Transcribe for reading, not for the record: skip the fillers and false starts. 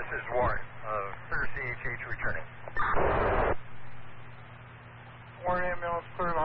is Warren. Clear CHH returning. Warren ambulance, clear